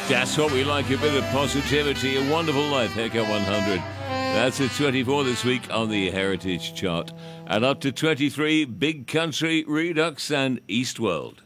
That's what we like, a bit of positivity, a wonderful life, Hecka 100. That's at 24 this week on the Heritage Chart. And up to 23, Big Country, Redux and Eastworld.